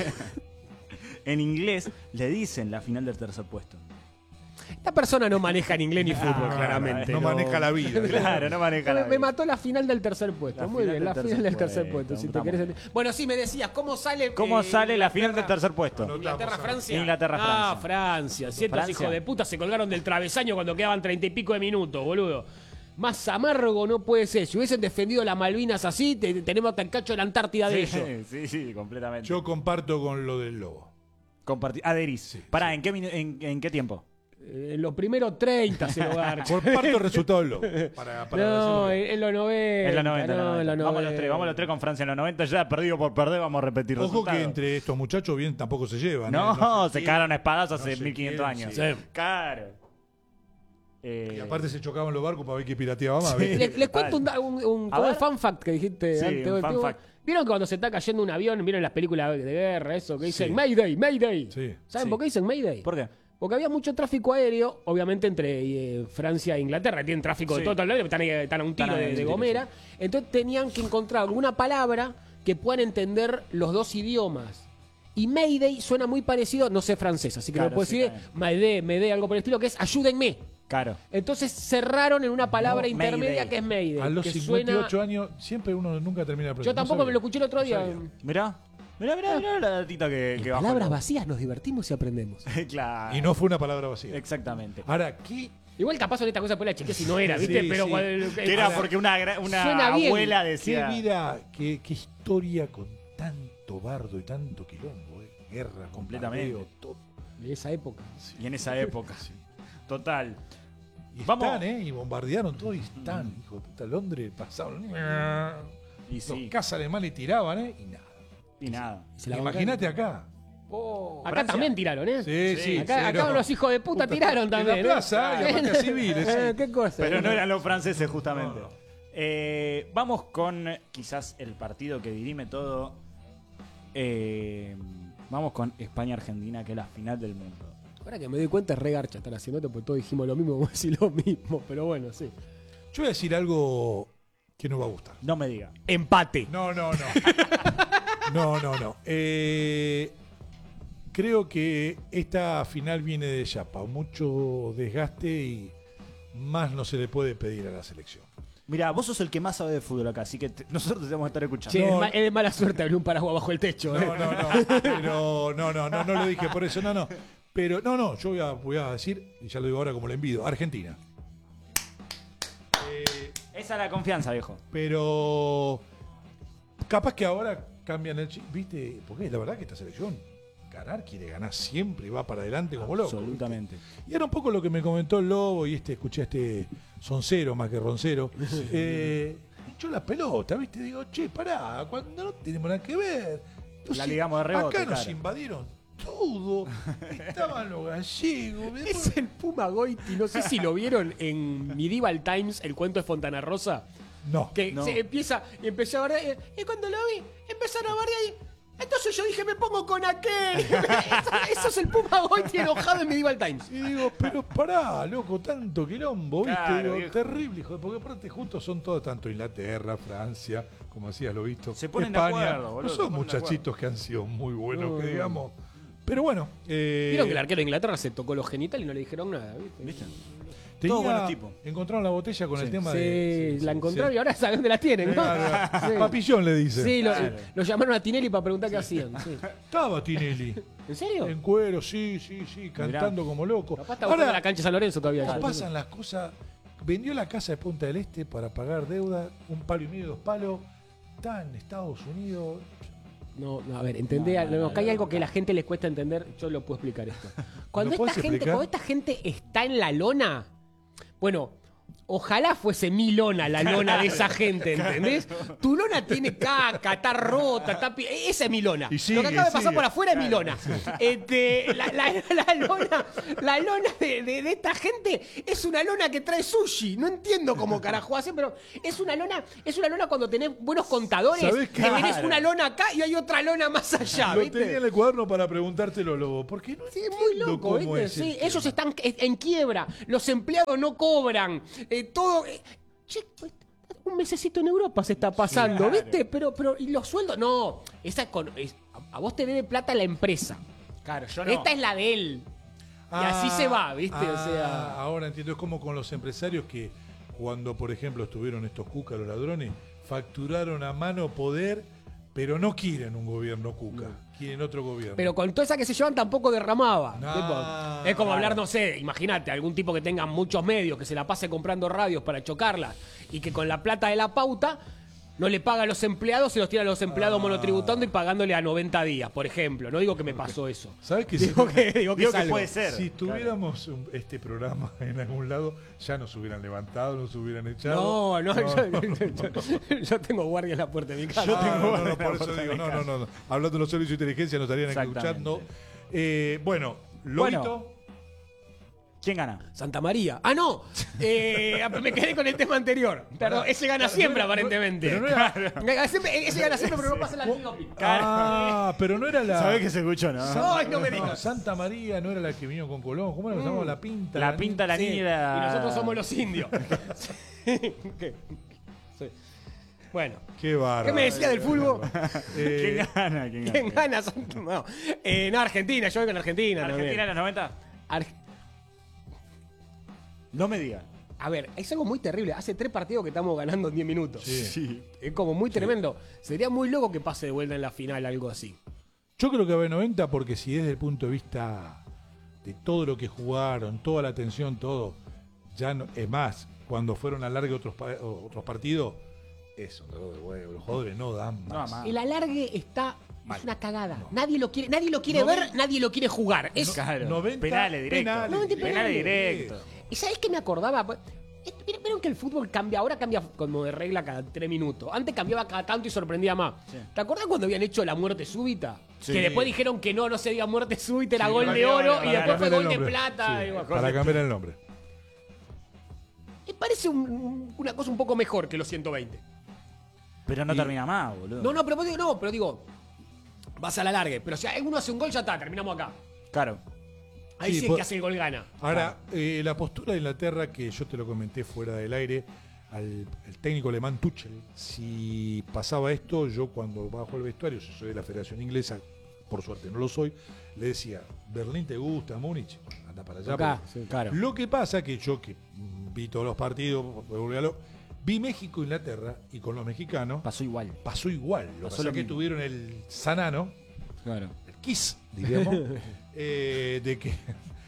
A: En inglés le dicen la final del tercer puesto.
C: Esta persona no maneja ni inglés ni fútbol, claramente.
B: No maneja la vida.
A: Claro, no maneja la
C: Me
A: vida.
C: mató la final del tercer puesto.
A: La
C: Muy
A: final
C: bien, la
A: del
C: final del
A: tercer
C: tercer puesto. Si te
A: puesto.
C: querés... Bueno, sí, me decías, ¿cómo sale
A: ¿Cómo sale la final del tercer puesto?
C: Inglaterra-Francia?
A: Inglaterra-Francia.
C: Ah, Francia. Ciertos
A: Francia.
C: hijos de puta se colgaron del travesaño cuando quedaban 30 y pico de minutos, boludo. Más amargo no puede ser. Si hubiesen defendido las Malvinas así, tenemos hasta el cacho de la Antártida de ellos.
A: Sí, completamente.
B: Yo comparto con lo del lobo.
A: Adherís. Pará, ¿en qué tiempo?
C: En los primeros 30 se lo garcha.
B: Comparto el resultado del lobo. Para
C: No,
B: decirlo.
C: en los 90.
A: En los 90.
C: No, en los 90.
A: Vamos los tres con Francia en los 90. Ya perdido por perder, vamos a repetir
B: Ojo
A: resultados.
B: que entre estos muchachos bien tampoco se llevan.
A: No, se
B: quieren.
A: cagaron a espadas hace
B: No se
A: 1500
B: quieren,
A: años.
B: sí.
A: Claro.
B: Y aparte se chocaban los barcos para ver qué pirateaba más.
A: Sí.
B: ¿viste?
C: Les cuento un
A: A
C: como
A: ver.
C: fun fact que dijiste
A: Sí,
C: antes.
A: un fun fact.
C: ¿Vieron que cuando se está cayendo un avión, vieron las películas de guerra, eso, que dicen
B: Sí.
C: Mayday, Mayday?
B: Sí.
C: ¿Saben
A: Sí.
C: por qué dicen Mayday?
A: ¿Por qué?
C: Porque había mucho tráfico aéreo, obviamente entre Francia e Inglaterra, tienen tráfico
A: Sí.
C: de todo el lado, están a un tiro
A: Están a un
C: de
A: tiro,
C: Gomera. Entonces tenían que encontrar alguna palabra que puedan entender los dos idiomas. Y Mayday suena muy parecido, no sé francés, así que
A: Claro,
C: no puedo
A: sí,
C: decir
A: está
C: Mayday, algo por el estilo, que es ayúdenme.
A: Claro.
C: Entonces cerraron en una palabra
A: No,
C: intermedia
A: Mayday.
C: que es Mayday.
B: A los
C: que
B: 58
C: suena...
B: años siempre uno nunca termina de aprender.
C: Yo tampoco me lo escuché el otro día.
A: Mirá la datita que bajó.
C: Palabras vacías nos divertimos y aprendemos.
A: Claro.
B: Y no fue una palabra vacía.
A: Exactamente.
B: Ahora, ¿qué?
C: Igual capaz en esta cosa pues la chequeé si no era, ¿viste?
B: Sí,
C: Pero
B: sí.
A: Que era
C: ahora,
A: porque una
C: Suena bien.
A: abuela
B: ¿Qué
A: decía.
B: vida, qué historia con tanto bardo y tanto quilombo? Guerra,
A: Completamente.
B: bombardeo, todo.
C: de esa época.
A: Y en esa época.
B: Sí.
A: Total.
B: Y
A: Vamos.
B: están, y bombardearon todo y están. Hijo de puta, Londres pasaron.
A: Y
B: Los
A: sí.
B: cazas alemanes tiraban, y nada.
A: Y nada.
C: Se la
B: Imagínate acá.
C: Acá
A: Francia.
C: también tiraron, ¿eh?
B: Sí, sí.
C: Acá
B: pero-
C: los hijos de puta tiraron
B: en
C: también.
B: la
C: ¿no?
B: plaza, y la marca civil, sí.
C: ¿Qué cosa?
A: Pero no eran los franceses, justamente.
B: No.
A: Vamos con quizás el partido que dirime todo. Vamos con España-Argentina, que es la final del mundo.
C: Ahora que me doy cuenta es re garcha están haciendo esto, porque todos dijimos lo mismo, vamos a decir lo mismo, pero bueno, sí.
B: Yo voy a decir algo que no va a gustar.
A: No me diga.
C: Empate.
B: No. No. Creo que esta final viene de Yapa. Mucho desgaste y más no se le puede pedir a la selección.
A: Mira, vos sos el que más sabe de fútbol acá, así que nosotros te tenemos que estar escuchando.
C: Che,
B: No.
C: es de mala suerte abrir un paraguas bajo el techo.
B: No, pero no lo dije por eso, no. Pero no, yo voy a decir, y ya lo digo ahora como lo envidio, Argentina.
A: Esa es la confianza, viejo.
B: Pero capaz que ahora cambian el chip, ¿viste? Porque la verdad que esta selección quiere ganar siempre y va para adelante como loco.
A: Absolutamente.
B: Y era un poco lo que me comentó el Lobo y escuché a este soncero más que roncero. Yo la pelota, ¿viste? Digo, che, pará, cuando no tenemos nada que ver.
A: La ligamos de rebote,
B: acá nos
A: claro.
B: invadieron todo. Estaban los gallegos.
C: Es el Puma Goiti. No sé si lo vieron en Medieval Times, el cuento de Fontana Rosa.
B: No.
C: Que
A: No.
C: se empezó a bardear. Y cuando lo vi, empezaron a bardear y... Entonces yo dije, me pongo con aquel. Eso es el Puma Goiti enojado en Medieval Times.
B: Y digo, pero pará, loco, tanto quilombo, ¿viste?
A: Claro,
B: Digo,
A: viejo.
B: terrible, hijo, porque aparte justo son todos, tanto Inglaterra, Francia, como decías, lo visto,
A: Se ponen de
B: España.
A: acuerdo, boludo,
B: No
A: se
B: son
A: ponen de
B: muchachitos que han sido muy buenos,
C: No,
B: que
C: no.
B: digamos. Pero bueno.
C: Vieron que el arquero de Inglaterra se tocó los genitales y no le dijeron nada, ¿viste?
A: Todos buenos tipos.
B: Encontraron la botella con el tema
C: Sí,
B: de...
C: la encontraron y ahora saben dónde la tienen, ¿no?
B: Claro,
C: Sí.
B: Papillón le dice.
C: Sí,
A: Claro.
C: lo llamaron a Tinelli para preguntar qué hacían. Sí.
B: Estaba Tinelli.
C: ¿En serio?
B: En cuero, sí, cantando como loco.
C: Capaz está buscando la cancha de San Lorenzo todavía.
B: ¿cómo
C: ya.
B: pasan las cosas? Vendió la casa de Punta del Este para pagar deuda, 1,5 palos, 2 palos. Está en Estados Unidos.
C: No, a ver, entendé, acá hay algo que a la gente les cuesta entender, yo lo puedo explicar esto. Cuando
B: ¿Lo podés explicar?
C: cuando esta gente está en la lona, bueno, ojalá fuese mi lona la lona de esa gente, ¿entendés? Tu lona tiene caca, está rota, esa es mi lona.
B: Y sigue,
C: Lo que acaba de pasar
B: sigue.
C: por afuera es mi lona. La lona de esta gente es una lona que trae sushi. No entiendo cómo carajo hace, pero es una lona cuando tenés buenos contadores.
B: ¿Sabés qué?
C: Que tenés
A: Claro.
C: una lona acá y hay otra lona más allá,
B: Lo
C: ¿viste?
B: tenía en el cuaderno para preguntártelo, Lobo. Porque no
C: Sí, es muy
B: entiendo
C: loco,
B: cómo
C: ¿viste?
B: es
C: Sí,
B: el tema.
C: ellos están en quiebra, los empleados no cobran, todo... che, pues, un mesecito en Europa se está pasando,
A: Claro.
C: ¿viste? Pero, ¿y los sueldos? No, a vos te debe plata la empresa.
A: Claro, yo no.
C: Esta es la de él. Y así se va, ¿viste? O sea...
B: Ahora entiendo, es como con los empresarios que cuando, por ejemplo, estuvieron estos cuca, los ladrones, facturaron a mano poder, pero no quieren un gobierno cuca, quieren otro gobierno.
C: Pero con toda esa que se llevan tampoco derramaba.
B: No,
C: Tipo, es como hablar, no sé, imagínate, algún tipo que tenga muchos medios, que se la pase comprando radios para chocarlas y que con la plata de la pauta no le paga a los empleados, se los tira a los empleados monotributando y pagándole a 90 días, por ejemplo. No digo que me pasó eso.
B: ¿Sabes qué?
C: Digo que
A: Digo
C: es
A: que
C: algo.
A: puede ser.
B: Si tuviéramos este programa en algún lado, ya nos hubieran levantado, nos hubieran echado.
C: No, yo tengo guardia en la puerta de mi casa.
B: No, por eso digo, no. Hablando de los servicios de inteligencia, nos estarían aquí escuchando. Bueno, Lobito.
A: ¿Quién gana?
C: Santa María. ¡Ah, no! Me quedé con el tema anterior. Perdón, ese gana siempre, aparentemente.
B: Pero no era,
C: Ese gana siempre, pero no pasa la antidoping.
B: pero no era la.
A: ¿Sabés que se escuchó, no?
C: Ay, no me digas.
B: Santa María no era la que vino con Colón. ¿Cómo era que se llamaba? La Pinta.
A: La pinta, la
C: Sí,
A: niña y la...
C: Y nosotros somos los indios. ¿Qué? Sí. Bueno,
B: Qué bárbaro.
C: ¿qué me decía del fútbol?
A: ¿Quién gana? ¿Quién gana?
C: ¿Quién gana? No, Argentina, yo vengo en Argentina.
A: ¿Argentina en
C: también.
A: los 90? No me digas.
C: A ver, es algo muy terrible. Hace 3 partidos que estamos ganando en 10 minutos.
B: Sí.
C: Es como muy tremendo. Sería muy loco que pase de vuelta en la final algo así.
B: Yo creo que va a haber 90 porque si desde el punto de vista de todo lo que jugaron, toda la atención, todo, ya no, es más, cuando fueron a largue otros partidos, eso, los jugadores no dan
A: No,
B: más.
A: más.
C: El alargue está...
B: Mal.
C: Es una cagada. Nadie lo quiere
B: No,
C: ver, nadie lo quiere jugar. Es...
A: Claro.
B: 90
A: penales directos.
B: penales.
C: 90
A: Penales directos.
C: ¿Y sabés qué me acordaba? Vieron que el fútbol cambia, ahora cambia como de regla cada 3 minutos. Antes cambiaba cada tanto y sorprendía más.
A: Sí.
C: ¿Te acuerdas cuando habían hecho la muerte súbita?
B: Sí.
C: Que después dijeron que no se diga muerte súbita, era
B: Sí,
C: gol
B: para
C: de
B: que-
C: oro
A: para
C: y después fue
B: cambiar
C: gol
B: el
C: de
B: nombre.
C: plata.
B: Sí,
C: y bueno.
B: para cambiar el nombre.
C: Me parece una cosa un poco mejor que los 120.
A: Pero no
B: Y-
A: termina más, boludo.
C: No, pero digo, vas a la largue. Pero si alguno hace un gol, ya está, terminamos acá.
A: Claro.
C: Ahí
B: Sí,
C: sí es
B: pues-
C: que hace el gol gana.
B: Ahora, la postura de Inglaterra, que yo te lo comenté fuera del aire, al técnico alemán Tuchel, si pasaba esto, yo cuando bajo el vestuario, yo soy de la Federación Inglesa, por suerte no lo soy, le decía, Berlín te gusta, Múnich, anda para allá.
C: Acá,
B: porque-".
C: sí, claro.
B: Lo que pasa que yo, que vi todos los partidos, vi México-Inglaterra, y con los mexicanos
A: Pasó igual.
B: pasó igual. Lo que
A: Pasó
B: pasa
A: lo
B: es que
A: mismo.
B: tuvieron el sanano,
A: Claro.
B: el kiss, diríamos, de que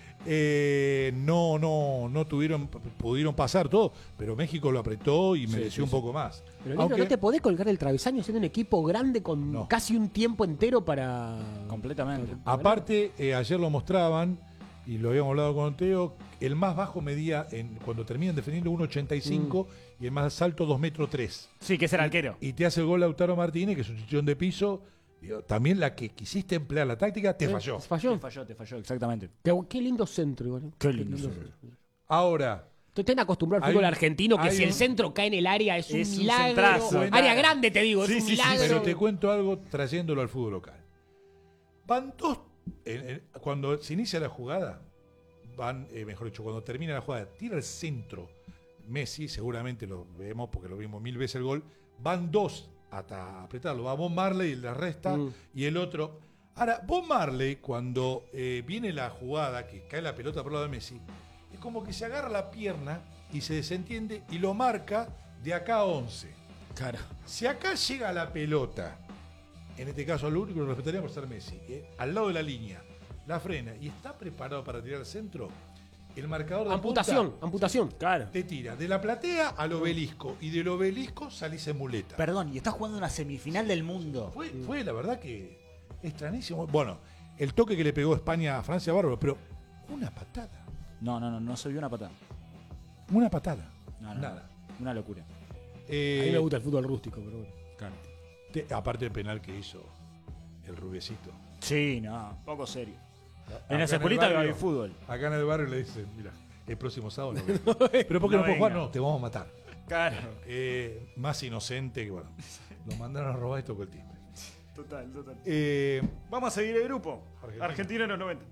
B: no pudieron pasar todo, pero México lo apretó y mereció un poco más.
C: Pero Negro, no te podés colgar el travesaño siendo un equipo grande con
B: No.
C: casi un tiempo entero para...
A: Completamente.
B: Aparte, ayer lo mostraban, y lo habíamos hablado con Teo, el más bajo medía, cuando terminan defendiendo, 1,85 y el más alto 2,3 metros.
A: Sí, que es el arquero.
B: Y te hace el gol Lautaro Martínez, que es un chichón de piso, Digo, también la que quisiste emplear la táctica te falló.
A: Te falló, exactamente.
C: Qué lindo centro, igual.
A: Qué lindo centro.
B: Ahora,
C: Están acostumbrados al fútbol argentino que si el centro cae en el área es un milagro.
A: Centrazo.
C: Área grande, te digo, es un milagro.
B: Pero te cuento algo trayéndolo al fútbol local. Van dos, cuando se inicia la jugada, mejor dicho, cuando termina la jugada, tira el centro Messi, seguramente lo vemos porque lo vimos 1000 veces el gol, van dos hasta apretarlo, va Bob Marley y la resta, y el otro. Ahora, Bob Marley, cuando viene la jugada, que cae la pelota por el lado de Messi, es como que se agarra la pierna y se desentiende y lo marca de acá a 11.
A: Claro.
B: Si acá llega la pelota, en este caso lo único que lo respetaría por ser Messi, al lado de la línea, la frena y está preparado para tirar al centro, el marcador de
C: amputación.
A: Claro.
B: te tira de la platea al obelisco y del obelisco salís en muleta.
A: Perdón, y estás jugando una semifinal del mundo.
B: Fue la verdad que extrañísimo. Bueno, el toque que le pegó España a Francia, bárbaro, pero una patada.
A: No se vio una patada.
B: Una patada.
A: No,
B: nada.
A: Una locura.
C: A mí me gusta el fútbol rústico, pero bueno.
A: Claro.
B: Aparte del penal que hizo el rubiecito.
A: Sí, no, poco serio. En las escuelitas que hay fútbol.
B: Acá en el barrio le dicen, mira, el próximo sábado no venga. ¿Pero por qué no puedo jugar? No, te vamos a matar.
A: Claro.
B: Más inocente que, bueno, lo mandaron a robar esto con el timbre.
A: Total.
B: Vamos
A: a seguir el grupo. Argentina en los 90.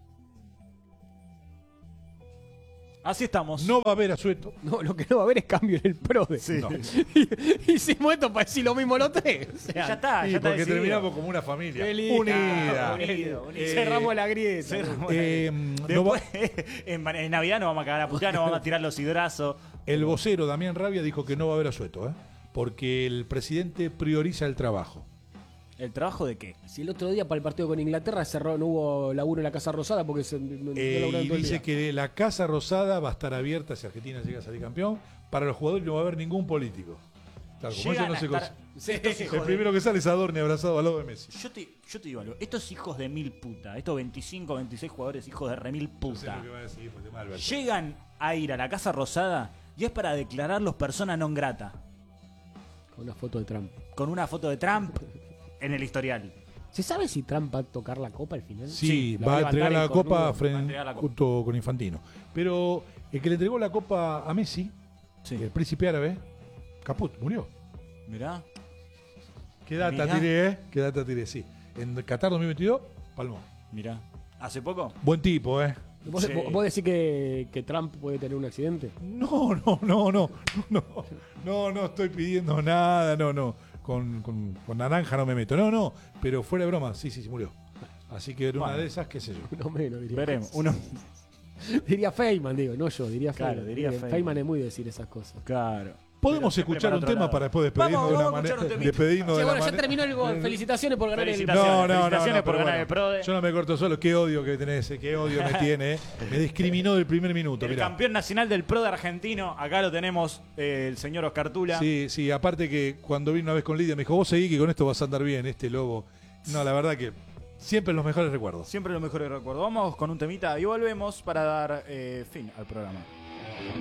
A: Así estamos.
B: No va a haber asueto.
C: No, lo que no va a haber es cambio en el PRODE.
A: Sí.
B: No.
C: Hicimos esto para decir lo mismo los tres. O sea,
A: Ya está
B: porque
A: decidido.
B: terminamos como una familia.
C: Unida.
A: Unido.
C: Cerramos la grieta.
A: Después, en Navidad nos vamos a cagar a putear, nos vamos a tirar los hidrazos.
B: El vocero Damián Rabia dijo que no va a haber asueto, porque el presidente prioriza el trabajo.
A: ¿El trabajo de qué?
C: Si el otro día para el partido con Inglaterra no hubo laburo en la Casa Rosada porque
B: y dice que la Casa Rosada va a estar abierta si Argentina llega a salir campeón. Para los jugadores no va a haber ningún político. Claro, como eso no se el primero que sale es Adorni abrazado al lado de Messi.
A: Yo te digo algo, estos hijos de mil puta, estos 25, 26 jugadores hijos de remil puta, llegan a ir a la Casa Rosada y es para declararlos persona non grata.
C: Con una foto de Trump.
A: Con una foto de Trump en el historial.
C: ¿Se sabe si Trump va a tocar la copa al final?
B: Sí, va a entregar la copa junto con Infantino. Pero el que le entregó la copa a Messi, el príncipe árabe, caput, murió.
A: Mirá.
B: ¿Qué data tiré? Sí. En Qatar 2022, palmó.
A: Mirá. ¿Hace poco?
B: Buen tipo,
C: ¿Vos decís que Trump puede tener un accidente?
B: No estoy pidiendo nada, no. Con naranja no me meto. No, pero fuera de broma, sí, murió. Así que era una de esas, qué sé yo.
C: Uno menos, diría.
A: Veremos.
C: Diría Feynman, no yo, diría
A: Feynman.
C: Diría Feynman es muy de decir esas cosas.
A: Claro.
B: Podemos escuchar un tema para después despedirnos de una manera.
C: Ya terminó el gol. Felicitaciones por ganar
A: Felicitaciones por ganar el PRODE.
B: Yo no me corto solo. Qué odio que tenés, qué odio me tiene. Me discriminó del primer minuto.
A: El campeón nacional del PRODE argentino. Acá lo tenemos, el señor Oscar Tula.
B: Sí, aparte que cuando vine una vez con Lidia me dijo, vos seguí que con esto vas a andar bien, este lobo. No, la verdad que siempre los mejores recuerdos.
A: Vamos con un temita y volvemos para dar fin al programa.